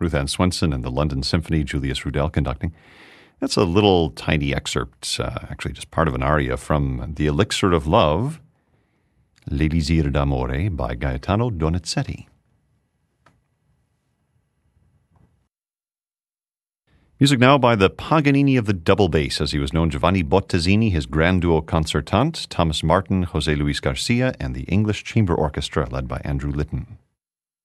Ruth Ann Swenson and the London Symphony, Julius Rudel conducting. That's a little tiny excerpt, actually just part of an aria from The Elixir of Love, L'Elisir d'Amore by Gaetano Donizetti. Music now by the Paganini of the double bass, as he was known, Giovanni Bottesini, his Grand Duo Concertant, Thomas Martin, José Luis Garcia, and the English Chamber Orchestra led by Andrew Litton.